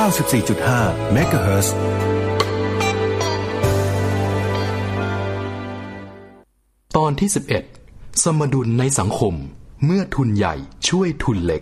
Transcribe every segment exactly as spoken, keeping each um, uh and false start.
าสิบสี่จุดห้า เมกะเฮิรตซ์ตอนที่สิบเอ็ดสมดุลในสังคมเมื่อทุนใหญ่ช่วยทุนเล็ก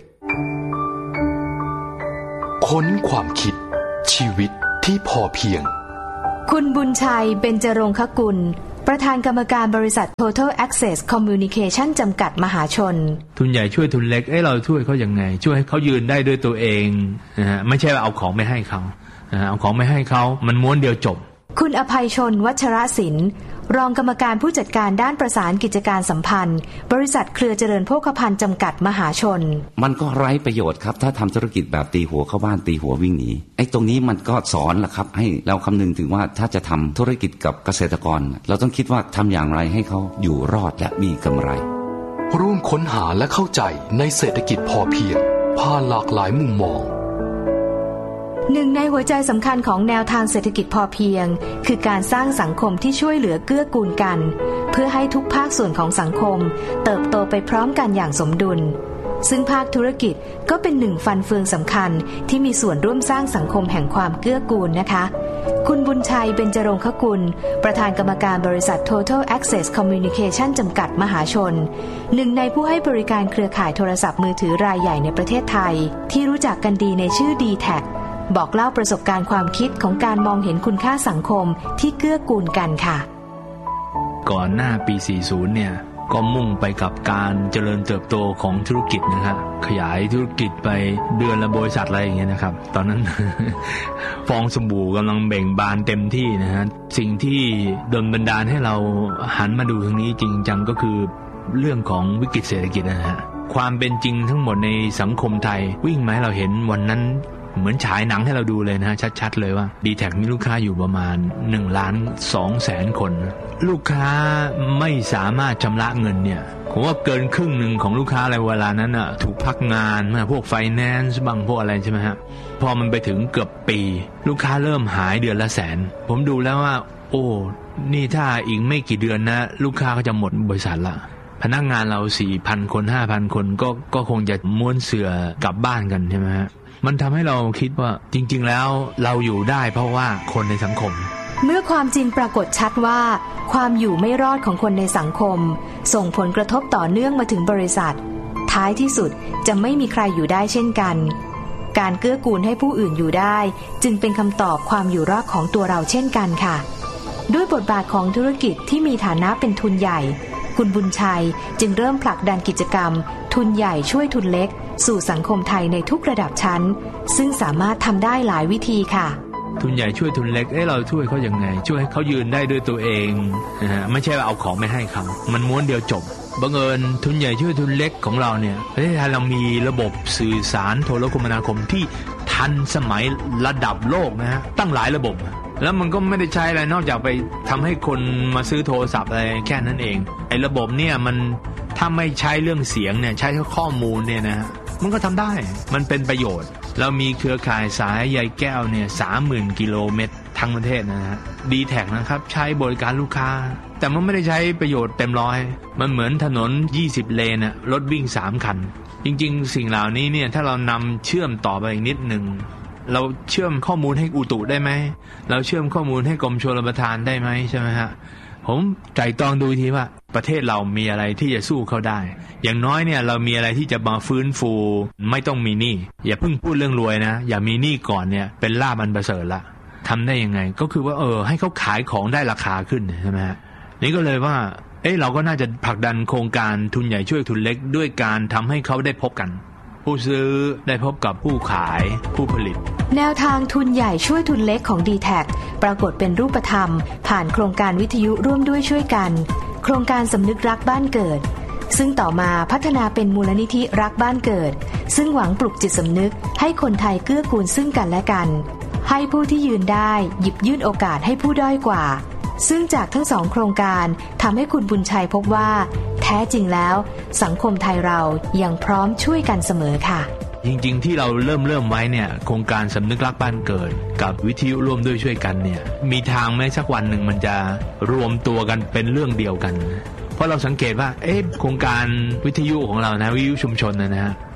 ค้นความคิดชีวิตที่พอเพียงคุณบุญชัยเบญจรงคกุลประธานกรรมการบริษัท Total Access Communication จำกัดมหาชนทุนใหญ่ช่วยทุนเล็กเอ้เราช่วยเขายังไงช่วยให้เขายืนได้ด้วยตัวเองนะฮะไม่ใช่ว่าเอาของไม่ให้เขานะฮะเอาของไม่ให้เขามันม้วนเดียวจบคุณอภัยชนวัชรศิลป์รองกรรมการผู้จัดการด้านประสานกิจการสัมพันธ์บริษัทเครือเจริญโภคภัณฑ์จำกัดมหาชนมันก็ไร้ประโยชน์ครับถ้าทำธุรกิจแบบตีหัวเข้าบ้านตีหัววิ่งหนีไอ้ตรงนี้มันก็สอนล่ะครับให้เราคำนึงถึงว่าถ้าจะทำธุรกิจกับเกษตรกรเราต้องคิดว่าทำอย่างไรให้เขาอยู่รอดและมีกำไรร่วมค้นหาและเข้าใจในเศรษฐกิจพอเพียงผ่านหลากหลายมุมมองหนึ่งในหัวใจสำคัญของแนวทางเศรษฐกิจพอเพียงคือการสร้างสังคมที่ช่วยเหลือเกื้อกูลกันเพื่อให้ทุกภาคส่วนของสังคมเติบโตไปพร้อมกันอย่างสมดุลซึ่งภาคธุรกิจก็เป็นหนึ่งฟันเฟืองสำคัญที่มีส่วนร่วมสร้างสังคมแห่งความเกื้อกูลนะคะคุณบุญชัยเบญจรงคกุลประธานกรรมการบริษัท Total Access Communication จำกัดมหาชนหนึ่งในผู้ให้บริการเครือข่ายโทรศัพท์มือถือรายใหญ่ในประเทศไทยที่รู้จักกันดีในชื่อ ดี แท็ก บอกเล่าประสบการณ์ความคิดของการมองเห็นคุณค่าสังคมที่เกื้อกูลกันค่ะก่อนหน้าปีสี่สิบเนี่ยก็มุ่งไปกับการเจริญเติบโตของธุรกิจนะครับขยายธุรกิจไปเดือนละบริษัทอะไรอย่างเงี้ยนะครับตอนนั้น ฟองสบู่กำลังเบ่งบานเต็มที่นะฮะสิ่งที่ดลบันดาลให้เราหันมาดูทางนี้จริงจังก็คือเรื่องของวิกฤตเศรษฐกิจนะฮะความเป็นจริงทั้งหมดในสังคมไทยวิ่งมาให้เราเห็นวันนั้นเหมือนฉายหนังให้เราดูเลยนะฮะชัดๆเลยว่า ดี แท็ก มีลูกค้าอยู่ประมาณหนึ่งล้านสองแสนคนลูกค้าไม่สามารถชำระเงินเนี่ยผมว่าเกินครึ่งหนึ่งของลูกค้าอะไรเวลานั้นอ่ะถูกพักงานมาพวกไฟแนนซ์บางพวกอะไรใช่ไหมฮะพอมันไปถึงเกือบปีลูกค้าเริ่มหายเดือนละแสนผมดูแล้วว่าโอ้นี่ถ้าอีกไม่กี่เดือนนะลูกค้าก็จะหมดบริษัทละพนักงานเรา สี่พัน คน ห้าพัน คนก็ก็คงจะม้วนเสื่อกลับบ้านกันใช่ไหมฮะมันทำให้เราคิดว่าจริงๆแล้วเราอยู่ได้เพราะว่าคนในสังคมเมื่อความจริงปรากฏชัดว่าความอยู่ไม่รอดของคนในสังคมส่งผลกระทบต่อเนื่องมาถึงบริษัทท้ายที่สุดจะไม่มีใครอยู่ได้เช่นกันการเกื้อกูลให้ผู้อื่นอยู่ได้จึงเป็นคำตอบความอยู่รอดของตัวเราเช่นกันค่ะด้วยบทบาทของธุรกิจที่มีฐานะเป็นทุนใหญ่คุณบุญชัยจึงเริ่มผลักดันกิจกรรมทุนใหญ่ช่วยทุนเล็กสู่สังคมไทยในทุกระดับชั้นซึ่งสามารถทำได้หลายวิธีค่ะทุนใหญ่ช่วยทุนเล็กเอ้เราช่วยเขายังไงช่วยให้เขายืนได้ด้วยตัวเองนะฮะไม่ใช่ว่าเอาของไม่ให้เขามันม้วนเดียวจบบังเอิญทุนใหญ่ช่วยทุนเล็กของเราเนี่ยประเทศไทยเรามีระบบสื่อสารโทรคมนาคมที่ทันสมัยระดับโลกนะฮะตั้งหลายระบบแล้วมันก็ไม่ได้ใช้อะไรนอกจากไปทำให้คนมาซื้อโทรศัพท์อะไรแค่นั้นเองไอ้ระบบเนี่ยมันถ้าไม่ใช้เรื่องเสียงเนี่ยใช้แค่ข้อมูลเนี่ยนะมันก็ทำได้มันเป็นประโยชน์เรามีเครือข่ายสายใยแก้วเนี่ย สามหมื่น กิโลเมตรทั้งประเทศนะฮะ ดี แท็ก นะครับใช้บริการลูกค้าแต่มันไม่ได้ใช้ประโยชน์เต็มร้อยมันเหมือนถนนยี่สิบเลนน่ะรถวิ่งสามคันจริงๆสิ่งเหล่านี้เนี่ยถ้าเรานำเชื่อมต่อไปอีกนิดนึงเราเชื่อมข้อมูลให้อุตุได้ไหมเราเชื่อมข้อมูลให้กรมชลประทานได้ไหมใช่ไหมฮะผมไต่ตองดูทีว่าประเทศเรามีอะไรที่จะสู้เขาได้อย่างน้อยเนี่ยเรามีอะไรที่จะมาฟื้นฟูไม่ต้องมีหนี้อย่าเพิ่งพูดเรื่องรวยนะอย่ามีหนี้ก่อนเนี่ยเป็นลาภอันประเสริฐละทำได้ยังไงก็คือว่าเออให้เขาขายของได้ราคาขึ้นใช่ไหมฮะนี่ก็เลยว่าเอ้เราก็น่าจะผลักดันโครงการทุนใหญ่ช่วยทุนเล็กด้วยการทำให้เขาได้พบกันผู้ซื้อได้พบกับผู้ขายผู้ผลิตแนวทางทุนใหญ่ช่วยทุนเล็กของ ดี แท็ก ปรากฏเป็นรูปธรรมผ่านโครงการวิทยุร่วมด้วยช่วยกันโครงการสำนึกรักบ้านเกิดซึ่งต่อมาพัฒนาเป็นมูลนิธิรักบ้านเกิดซึ่งหวังปลุกจิตสำนึกให้คนไทยเกื้อกูลซึ่งกันและกันให้ผู้ที่ยืนได้หยิบยื่นโอกาสให้ผู้ด้อยกว่าซึ่งจากทั้งสองโครงการทำให้คุณบุญชัยพบว่าแท้จริงแล้วสังคมไทยเรายังพร้อมช่วยกันเสมอค่ะจริงๆที่เราเริ่มเริ่มไว้เนี่ยโครงการสำนึกรักบ้านเกิดกับวิทยุร่วมด้วยช่วยกันเนี่ยมีทางไหมสักวันหนึ่งมันจะรวมตัวกันเป็นเรื่องเดียวกันเพราะเราสังเกตว่าเอ๊ะโครงการวิทยุของเรานะวิทยุชุมชนนะฮะ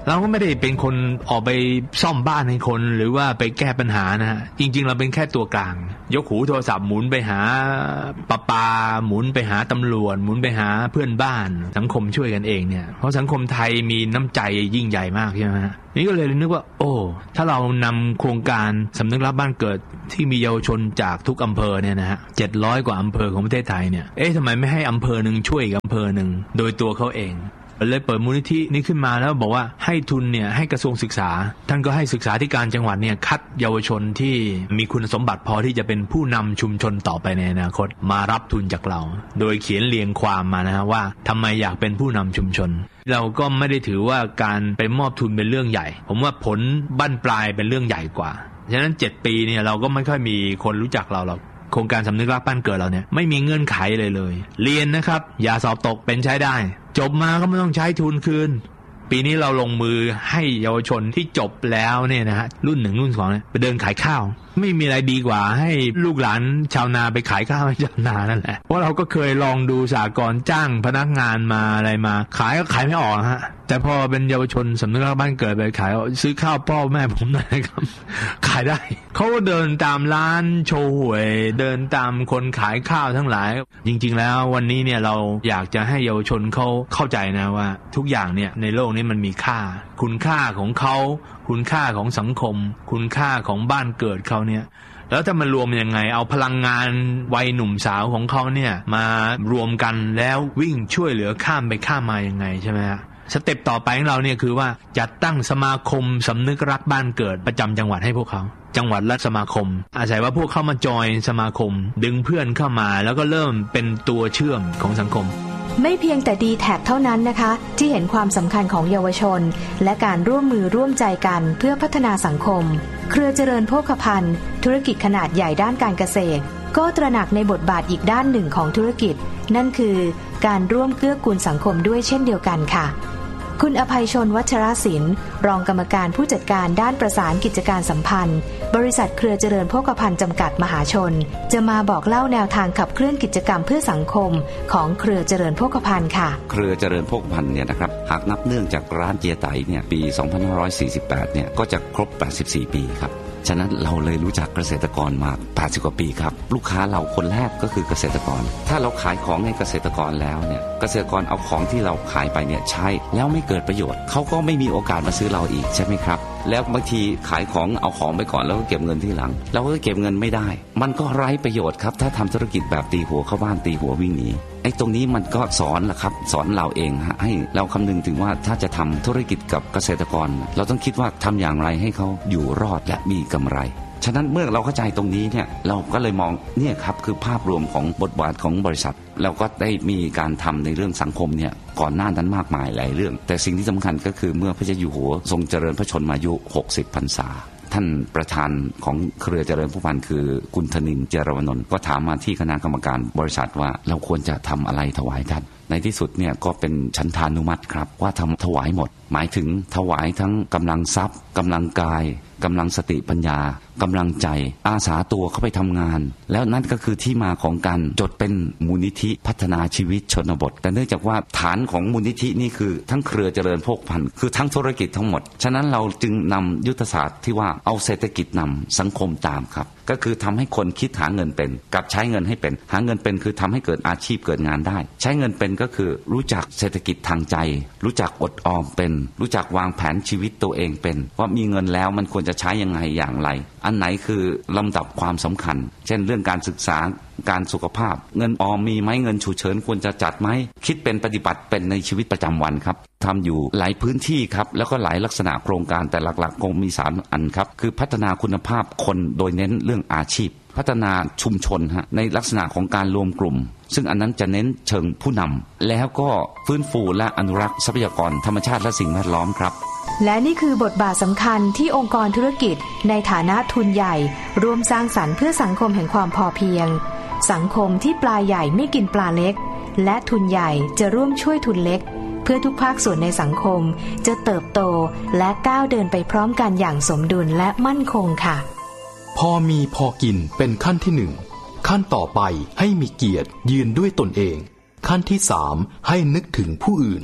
เราก็ไม่ได้เป็นคนออกไปซ่อมบ้านให้คนหรือว่าไปแก้ปัญหานะฮะจริงๆเราเป็นแค่ตัวกลางยกหูโทรศัพท์หมุนไปหาปะปาหมุนไปหาตำรวจหมุนไปหาเพื่อนบ้านสังคมช่วยกันเองเนี่ยเพราะสังคมไทยมีน้ำใจยิ่งใหญ่มากใช่ไหมฮะนี่ก็เลยนึกว่าโอ้ถ้าเรานำโครงการสำนึกรักบ้านเกิดที่มีเยาวชนจากทุกอำเภอเนี่ยนะฮะเจ็ดร้อยกว่าอำเภอของประเทศไทยเนี่ยเอ๊ะทำไมไม่ให้อำเภอหนึ่งช่วยอีกอำเภอหนึ่งโดยตัวเขาเองเลยเปิดมูลนิธินี้ขึ้นมาแล้วบอกว่าให้ทุนเนี่ยให้กระทรวงศึกษาท่านก็ให้ศึกษาธิการจังหวัดเนี่ยคัดเยาวชนที่มีคุณสมบัติพอที่จะเป็นผู้นำชุมชนต่อไปในอนาคตมารับทุนจากเราโดยเขียนเรียงความมานะฮะว่าทำไมอยากเป็นผู้นำชุมชนเราก็ไม่ได้ถือว่าการไปมอบทุนเป็นเรื่องใหญ่ผมว่าผลบั้นปลายเป็นเรื่องใหญ่กว่าฉะนั้นเจ็ดปีเนี่ยเราก็ไม่ค่อยมีคนรู้จักเราหรอกโครงการสำนึกรักบ้านเกิดเราเนี่ยไม่มีเงื่อนไขเลยเลยเรียนนะครับอย่าสอบตกเป็นใช้ได้จบมาก็ไม่ต้องใช้ทุนคืนปีนี้เราลงมือให้เยาวชนที่จบแล้วเนี่ยนะฮะรุ่นหนึ่งรุ่นสองเนี่ยไปเดินขายข้าวไม่มีอะไรดีกว่าให้ลูกหลานชาวนาไปขายข้าวให้ชาวนานั่นแหละเพราะเราก็เคยลองดูสหกรณ์จ้างพนักงานมาอะไรมาขายก็ขายไม่ออกฮะแต่พอเป็นเยาวชนสำนึกรักบ้านเกิดไปขายซื้อข้าวพ่อแม่ผมหน่อยครับขายได้เขาก็เดินตามร้านโชว์หวยเดินตามคนขายข้าวทั้งหลายจริงๆแล้ววันนี้เนี่ยเราอยากจะให้เยาวชนเขาเข้าใจนะว่าทุกอย่างเนี่ยในโลกนี้มันมีค่าคุณค่าของเขาคุณค่าของสังคมคุณค่าของบ้านเกิดเขาเนี่ยแล้วถ้ามันรวมยังไงเอาพลังงานวัยหนุ่มสาวของเขาเนี่ยมารวมกันแล้ววิ่งช่วยเหลือข้ามไปข้ามมายังไงใช่ไหมฮะสเต็ปต่อไปของเราเนี่ยคือว่าจัดตั้งสมาคมสำนึกรักบ้านเกิดประจำจังหวัดให้พวกเขาจังหวัดและสมาคมอาศัยว่าพวกเข้ามาจอยสมาคมดึงเพื่อนเข้ามาแล้วก็เริ่มเป็นตัวเชื่อมของสังคมไม่เพียงแต่ ดี แท็ก เท่านั้นนะคะที่เห็นความสำคัญของเยาวชนและการร่วมมือร่วมใจกันเพื่อพัฒนาสังคมเครือเจริญโภคภัณฑ์ธุรกิจขนาดใหญ่ด้านการเกษตรก็ตระหนักในบทบาทอีกด้านหนึ่งของธุรกิจนั่นคือการร่วมเกื้อกูลสังคมด้วยเช่นเดียวกันค่ะคุณอภัยชนวัชรศิลป์รองกรรมการผู้จัดการด้านประสานกิจการสัมพันธ์บริษัทเครือเจริญโภคภัณฑ์จำกัดมหาชนจะมาบอกเล่าแนวทางขับเคลื่อนกิจกรรมเพื่อสังคมของเครือเจริญโภคภัณฑ์ค่ะเครือเจริญโภคภัณฑ์เนี่ยนะครับหากนับเนื่องจากร้านเจียไตเนี่ยปีสองพันห้าร้อยสี่สิบแปดเนี่ยก็จะครบแปดสิบสี่ปีครับฉะนั้นเราเลยรู้จักเกษตรกรมาแปดสิบกว่าปีครับลูกค้าเราคนแรกก็คือเกษตรกรถ้าเราขายของให้เกษตรกรแล้วเนี่ยเกษตรกรเอาของที่เราขายไปเนี่ยใช้แล้วไม่เกิดประโยชน์เขาก็ไม่มีโอกาสมาซื้อเราอีกใช่ไหมครับแล้วบางทีขายของเอาของไปก่อนแล้วก็เก็บเงินที่หลังเราก็เก็บเงินไม่ได้มันก็ไร้ประโยชน์ครับถ้าทำธุรกิจแบบตีหัวเข้าบ้านตีหัววิ่งหนีไอ้ตรงนี้มันก็สอนแหละครับสอนเราเองฮะให้เราคำนึงถึงว่าถ้าจะทำธุรกิจกับเกษตรกรเราต้องคิดว่าทำอย่างไรให้เขาอยู่รอดและมีกำไรฉะนั้นเมื่อเราเข้าใจตรงนี้เนี่ยเราก็เลยมองเนี่ยครับคือภาพรวมของบทบาทของบริษัทเราก็ได้มีการทำในเรื่องสังคมเนี่ยก่อนหน้านั้นมากมายหลายเรื่องแต่สิ่งที่สำคัญก็คือเมื่อพระเจ้าอยู่หัวทรงเจริญพระชนมายุหกสิบพรรษาท่านประธานของเครือเจริญโภคภัณฑ์คือคุณธนินทร์เจรวนนท์ก็ถามมาที่คณะกรรมการบริษัทว่าเราควรจะทำอะไรถวายท่านในที่สุดเนี่ยก็เป็นฉันทานุมัติครับว่าทำถวายหมดหมายถึงถวายทั้งกำลังทรัพย์กำลังกายกำลังสติปัญญากำลังใจอาสาตัวเข้าไปทำงานแล้วนั่นก็คือที่มาของการจดเป็นมูลนิธิพัฒนาชีวิตชนบทแต่เนื่องจากว่าฐานของมูลนิธินี่คือทั้งเครือเจริญโภคภัณฑ์คือทั้งธุรกิจทั้งหมดฉะนั้นเราจึงนำยุทธศาสตร์ที่ว่าเอาเศรษฐกิจนำสังคมตามครับก็คือทำให้คนคิดหาเงินเป็นกับใช้เงินให้เป็นหาเงินเป็นคือทำให้เกิดอาชีพเกิดงานได้ใช้เงินเป็นก็คือรู้จักเศรษฐกิจทางใจรู้จักอดออมเป็นรู้จักวางแผนชีวิตตัวเองเป็นว่ามีเงินแล้วมันควรจะใช้ยังไงอย่างไรอันไหนคือลำดับความสำคัญเช่นเรื่องการศึกษาการสุขภาพเงินออมมีไหมเงินฉุกเฉินควรจะจัดไหมคิดเป็นปฏิบัติเป็นในชีวิตประจำวันครับทำอยู่หลายพื้นที่ครับแล้วก็หลายลักษณะโครงการแต่หลักๆคงมีสามอันครับคือพัฒนาคุณภาพคนโดยเน้นเรื่องอาชีพพัฒนาชุมชนฮะในลักษณะของการรวมกลุ่มซึ่งอันนั้นจะเน้นเชิงผู้นำแล้วก็ฟื้นฟูและอนุรักษ์ทรัพยากรธรรมชาติและสิ่งแวดล้อมครับและนี่คือบทบาทสำคัญที่องค์กรธุรกิจในฐานะทุนใหญ่ร่วมสร้างสรรค์เพื่อสังคมแห่งความพอเพียงสังคมที่ปลาใหญ่ไม่กินปลาเล็กและทุนใหญ่จะร่วมช่วยทุนเล็กเพื่อทุกภาคส่วนในสังคมจะเติบโตและก้าวเดินไปพร้อมกันอย่างสมดุลและมั่นคงค่ะพอมีพอกินเป็นขั้นที่หนึ่งขั้นต่อไปให้มีเกียรติยืนด้วยตนเองขั้นที่สามให้นึกถึงผู้อื่น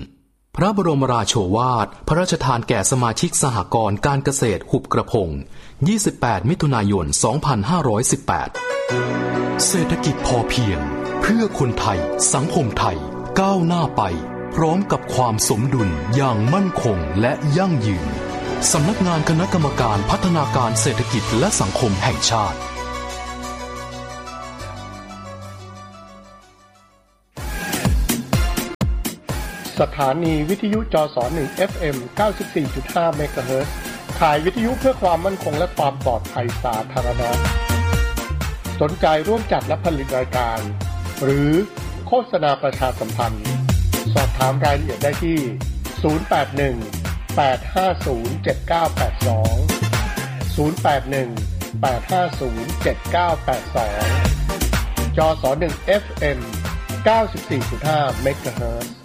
พระบรมราโชวาทพระราชทานแก่สมาชิกสหกรณ์การเกษตรหุบกระพงยี่สิบแปดมิถุนายนสองพันห้าร้อยสิบแปดเศรษฐกิจพอเพียงเพื่อคนไทยสังคมไทยก้าวหน้าไปพร้อมกับความสมดุลอย่างมั่นคงและยั่งยืนสำนักงานคณะกรรมการพัฒนาการเศรษฐกิจและสังคมแห่งชาติสถานีวิทยุจสหนึ่ง เอฟ เอ็ม เก้าสิบสี่จุดห้า เมกะเฮิรตซ์ขายวิทยุเพื่อความมั่นคงและความปลอดภัยสาธารณะสนใจร่วมจัดและผลิตรายการหรือโฆษณาประชาสัมพันธ์สอบถามรายละเอียดได้ที่ศูนย์ แปด หนึ่ง แปด ห้า ศูนย์ เจ็ด เก้า แปด สอง ศูนย์ แปด หนึ่ง แปด ห้า ศูนย์ เจ็ด เก้า แปด สองจสหนึ่ง เอฟ เอ็ม เก้าสิบสี่จุดห้า เมกะเฮิรตซ์